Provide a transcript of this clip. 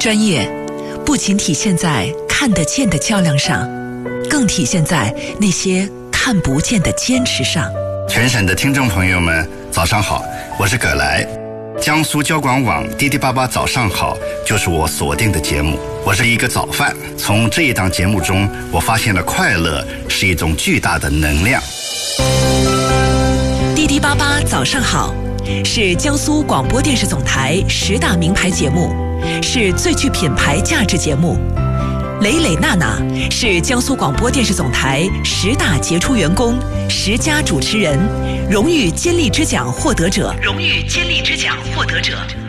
专业不仅体现在看得见的较量上，更体现在那些看不见的坚持上。 全省的听众朋友们，早上好，我是葛来。江苏交广网滴滴爸爸早上好就是我锁定的节目。我是一个早饭，从这一档节目中，我发现了快乐是一种巨大的能量。 滴滴爸爸早上好是江苏广播电视总台10大名牌节目，是最具品牌价值节目。磊磊娜娜是江苏广播电视总台10大杰出员工、10佳主持人，荣誉坚立之奖获得者。